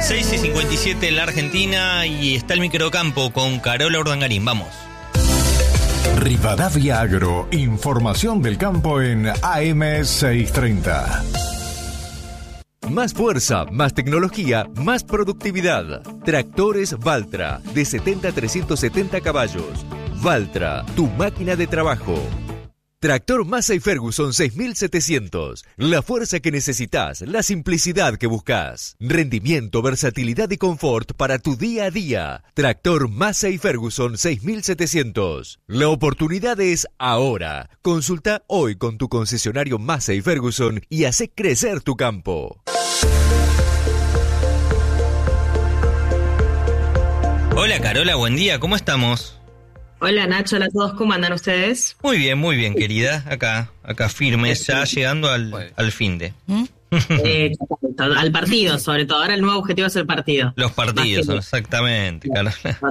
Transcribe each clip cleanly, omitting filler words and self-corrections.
6:57 en la Argentina y está el microcampo con Carola Urdangarín. Vamos. Rivadavia Agro, información del campo en AM630. Más fuerza, más tecnología, más productividad. Tractores Valtra, de 70 a 370 caballos. Valtra, tu máquina de trabajo. Tractor Massey Ferguson 6700. La fuerza que necesitas, la simplicidad que buscas. Rendimiento, versatilidad y confort para tu día a día. Tractor Massey Ferguson 6700. La oportunidad es ahora. Consulta hoy con tu concesionario Massey Ferguson y hace crecer tu campo. Hola Carola, buen día, ¿cómo estamos? Hola Nacho, hola a todos, ¿cómo andan ustedes? Muy bien, querida, acá firmes, ya llegando al fin de. Al partido, sobre todo, ahora el nuevo objetivo es el partido. Los partidos, exactamente, Carola.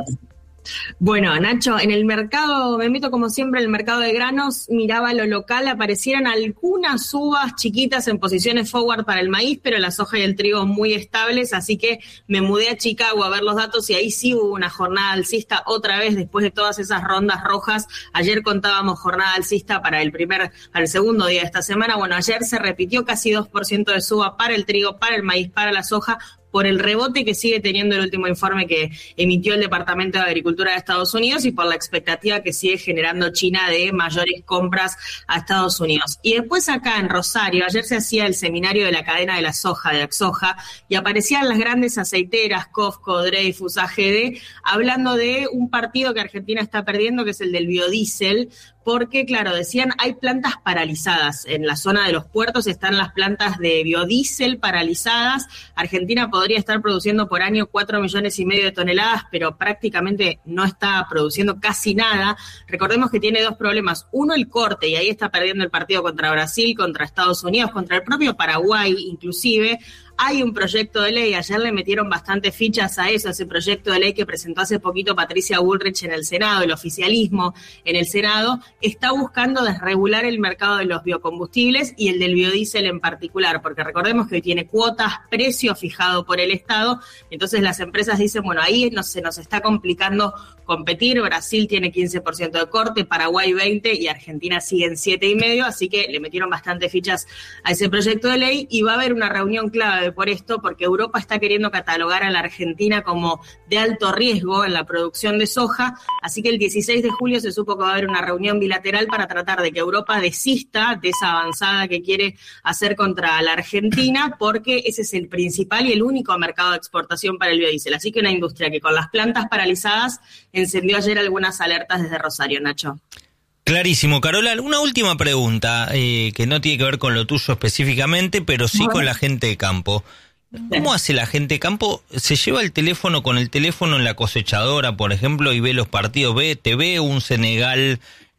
Bueno, Nacho, en el mercado, me meto como siempre en el mercado de granos, miraba lo local, aparecieron algunas uvas chiquitas en posiciones forward para el maíz, pero la soja y el trigo muy estables, así que me mudé a Chicago a ver los datos y ahí sí hubo una jornada alcista otra vez después de todas esas rondas rojas. Ayer contábamos jornada alcista para el segundo día de esta semana. Bueno, ayer se repitió casi 2% de suba para el trigo, para el maíz, para la soja, por el rebote que sigue teniendo el último informe que emitió el Departamento de Agricultura de Estados Unidos y por la expectativa que sigue generando China de mayores compras a Estados Unidos. Y después acá en Rosario, ayer se hacía el seminario de la cadena de la soja, de Axoja, y aparecían las grandes aceiteras, COFCO, Dreyfus, AGD, hablando de un partido que Argentina está perdiendo, que es el del biodiesel, porque, claro, decían, hay plantas paralizadas. En la zona de los puertos están las plantas de biodiesel paralizadas. Argentina podría estar produciendo por año 4,5 millones de toneladas, pero prácticamente no está produciendo casi nada. Recordemos que tiene dos problemas. Uno, el corte, y ahí está perdiendo el partido contra Brasil, contra Estados Unidos, contra el propio Paraguay, inclusive. Hay un proyecto de ley, ayer le metieron bastantes fichas a eso, ese proyecto de ley que presentó hace poquito Patricia Bullrich en el Senado, el oficialismo en el Senado, está buscando desregular el mercado de los biocombustibles y el del biodiesel en particular, porque recordemos que hoy tiene cuotas, precio fijado por el Estado, entonces las empresas dicen, bueno, ahí se nos está complicando competir, Brasil tiene 15% de corte, Paraguay 20% y Argentina sigue en 7,5%, así que le metieron bastantes fichas a ese proyecto de ley y va a haber una reunión clave por esto, porque Europa está queriendo catalogar a la Argentina como de alto riesgo en la producción de soja, así que el 16 de julio se supo que va a haber una reunión bilateral para tratar de que Europa desista de esa avanzada que quiere hacer contra la Argentina, porque ese es el principal y el único mercado de exportación para el biodiesel, así que una industria que con las plantas paralizadas encendió ayer algunas alertas desde Rosario, Nacho. Clarísimo, Carola. Una última pregunta que no tiene que ver con lo tuyo específicamente, pero sí con la gente de campo. ¿Cómo hace la gente de campo? ¿Se lleva el teléfono con el teléfono en la cosechadora, por ejemplo, y ve los partidos? ¿Te ve un Senegal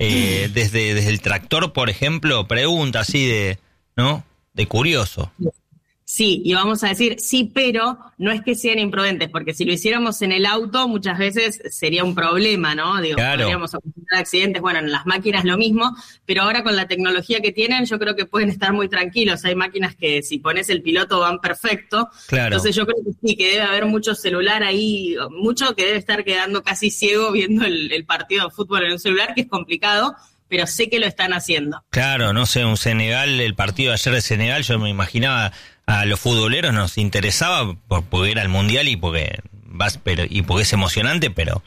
desde el tractor, por ejemplo? Pregunta así de curioso. Sí, y vamos a decir sí, pero no es que sean imprudentes, porque si lo hiciéramos en el auto muchas veces sería un problema, ¿no? Claro. Podríamos ocasionar accidentes, bueno, en las máquinas lo mismo, pero ahora con la tecnología que tienen yo creo que pueden estar muy tranquilos, hay máquinas que si pones el piloto van perfecto, claro. Entonces yo creo que sí, que debe haber mucho celular ahí, mucho que debe estar quedando casi ciego viendo el partido de fútbol en un celular, que es complicado, pero sé que lo están haciendo. Claro, no sé, un Senegal, el partido de ayer de Senegal, yo me imaginaba a los futboleros nos interesaba porque era el mundial y porque es emocionante, pero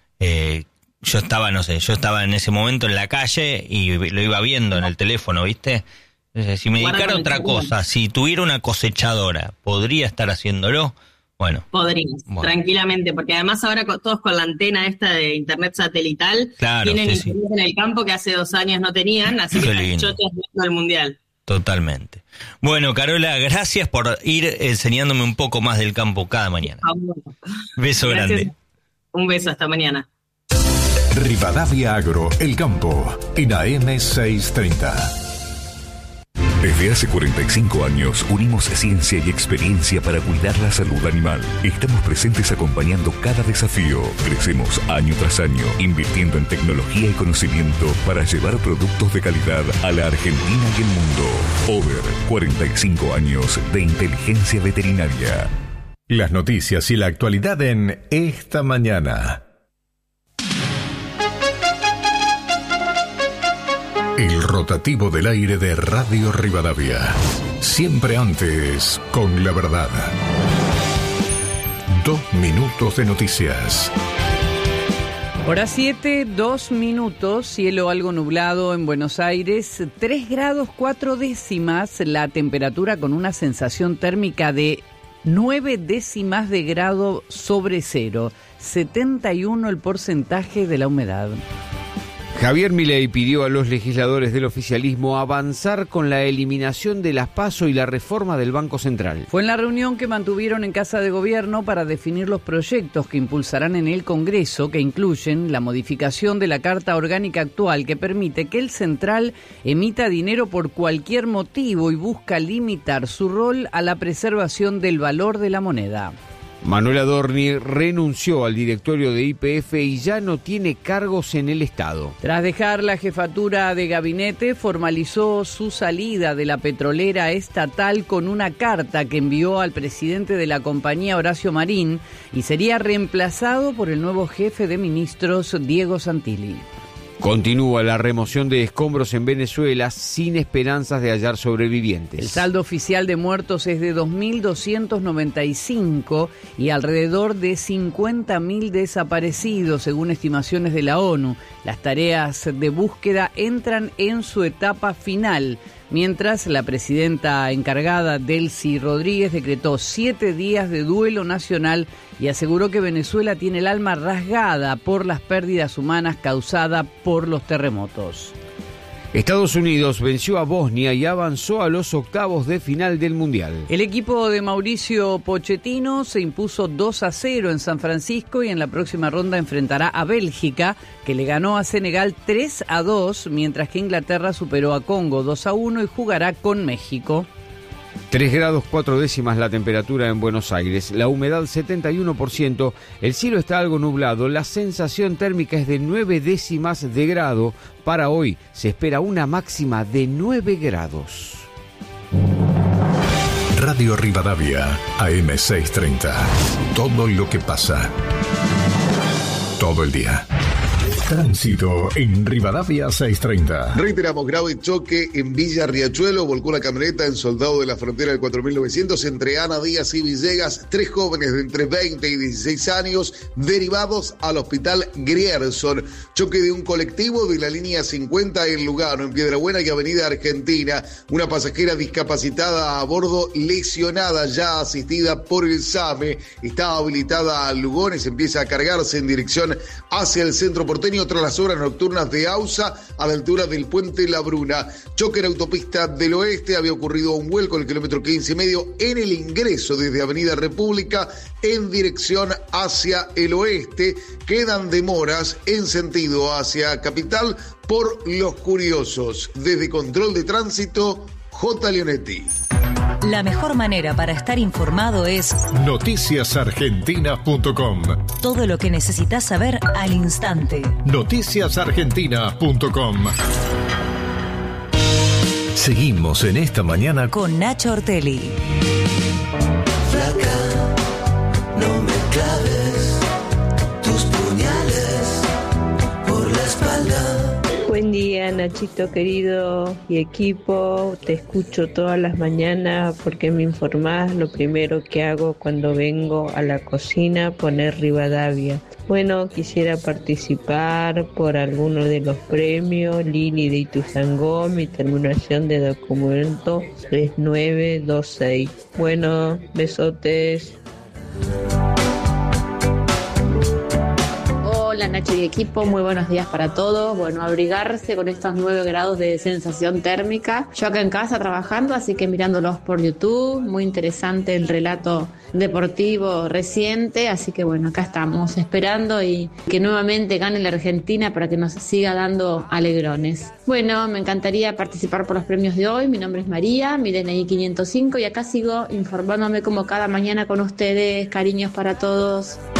yo estaba en ese momento en la calle y lo iba viendo en el teléfono, ¿viste? Si me dedicara a otra cosa, si tuviera una cosechadora, ¿podría estar haciéndolo? Bueno. Podrías, tranquilamente, porque además ahora todos con la antena esta de internet satelital, claro, tienen sí, internet en el campo que hace 2 años no tenían, así que están chotos viendo el mundial. Totalmente. Bueno, Carola, gracias por ir enseñándome un poco más del campo cada mañana. Beso grande. Un beso, hasta mañana. Rivadavia Agro, el campo, en AM630. Desde hace 45 años unimos ciencia y experiencia para cuidar la salud animal. Estamos presentes acompañando cada desafío. Crecemos año tras año, invirtiendo en tecnología y conocimiento para llevar productos de calidad a la Argentina y el mundo. Over 45 años de inteligencia veterinaria. Las noticias y la actualidad en Esta Mañana. El rotativo del aire de Radio Rivadavia. Siempre antes con la verdad. 2 minutos de noticias. Hora 7, 2 minutos, cielo algo nublado en Buenos Aires, 3 grados 4 décimas, la temperatura con una sensación térmica de 9 décimas de grado sobre cero, 71 el porcentaje de la humedad. Javier Milei pidió a los legisladores del oficialismo avanzar con la eliminación de las PASO y la reforma del Banco Central. Fue en la reunión que mantuvieron en Casa de Gobierno para definir los proyectos que impulsarán en el Congreso, que incluyen la modificación de la Carta Orgánica actual que permite que el Central emita dinero por cualquier motivo y busca limitar su rol a la preservación del valor de la moneda. Manuel Adorni renunció al directorio de YPF y ya no tiene cargos en el Estado. Tras dejar la jefatura de gabinete, formalizó su salida de la petrolera estatal con una carta que envió al presidente de la compañía, Horacio Marín, y sería reemplazado por el nuevo jefe de ministros, Diego Santilli. Continúa la remoción de escombros en Venezuela sin esperanzas de hallar sobrevivientes. El saldo oficial de muertos es de 2.295 y alrededor de 50.000 desaparecidos, según estimaciones de la ONU. Las tareas de búsqueda entran en su etapa final, mientras la presidenta encargada, Delcy Rodríguez, decretó 7 días de duelo nacional y aseguró que Venezuela tiene el alma rasgada por las pérdidas humanas causadas por los terremotos. Estados Unidos venció a Bosnia y avanzó a los octavos de final del Mundial. El equipo de Mauricio Pochettino se impuso 2-0 en San Francisco y en la próxima ronda enfrentará a Bélgica, que le ganó a Senegal 3-2, mientras que Inglaterra superó a Congo 2-1 y jugará con México. 3 grados 4 décimas la temperatura en Buenos Aires, la humedad 71%, el cielo está algo nublado, la sensación térmica es de 9 décimas de grado. Para hoy se espera una máxima de 9 grados. Radio Rivadavia, AM630. Todo lo que pasa. Todo el día. Tránsito en Rivadavia 630. Reiteramos, grave choque en Villa Riachuelo, volcó la camioneta en Soldado de la Frontera del 4900 entre Ana Díaz y Villegas, 3 jóvenes de entre 20 y 16 años derivados al hospital Grierson. Choque de un colectivo de la línea 50 en Lugano, en Piedrabuena y Avenida Argentina. Una pasajera discapacitada a bordo lesionada, ya asistida por el SAME. Está habilitada a Lugones, empieza a cargarse en dirección hacia el centro porteño tras las obras nocturnas de AUSA a la altura del puente La Bruna. Choque en autopista del oeste, había ocurrido un vuelco en el kilómetro 15,5 en el ingreso desde Avenida República en dirección hacia el oeste. Quedan demoras en sentido hacia Capital por Los Curiosos. Desde Control de Tránsito, J. Leonetti. La mejor manera para estar informado es noticiasargentinas.com. Todo lo que necesitas saber al instante. noticiasargentinas.com. Seguimos en Esta Mañana con Nacho Ortelli. Flaca, no me claves tus puñales por la espalda. Buen día, Nachito querido y equipo, te escucho todas las mañanas porque me informás. Lo primero que hago cuando vengo a la cocina, poner Rivadavia. Bueno, quisiera participar por alguno de los premios. Lili de Ituzangó, mi terminación de documento 3926. Bueno, besotes. Hola Nacho y equipo, muy buenos días para todos. Bueno, abrigarse con estos 9 grados de sensación térmica. Yo acá en casa trabajando, así que mirándolos por YouTube. Muy interesante el relato deportivo reciente, así que bueno, acá estamos esperando y que nuevamente gane la Argentina para que nos siga dando alegrones. Bueno, me encantaría participar por los premios de hoy. Mi nombre es María, mi DNI 505 y acá sigo informándome como cada mañana con ustedes. Cariños para todos.